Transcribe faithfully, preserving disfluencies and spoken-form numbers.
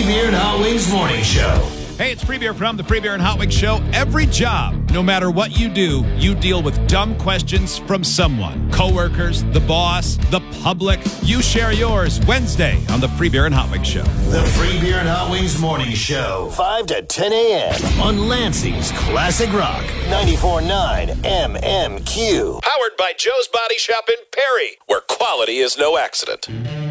Beer and Hot Wings Morning Show. Hey, it's Free Beer from the Free Beer and Hot Wings Show. Every job, no matter what you do, you deal with dumb questions from someone. Coworkers, the boss, the public. You share yours Wednesday on the Free Beer and Hot Wings Show. The Free Beer and Hot Wings Morning Show. five to ten a.m. on Lansing's Classic Rock. ninety-four point nine M M Q. Powered by Joe's Body Shop in Perry, where quality is no accident.